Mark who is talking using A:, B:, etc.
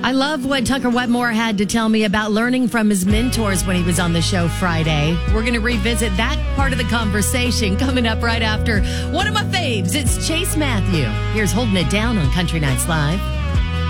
A: I love what Tucker Wetmore had to tell me about learning from his mentors when he was on the show Friday. We're going to revisit that part of the conversation coming up right after one of my faves. It's Chase Matthew. Here's Holding It Down on Country Nights Live.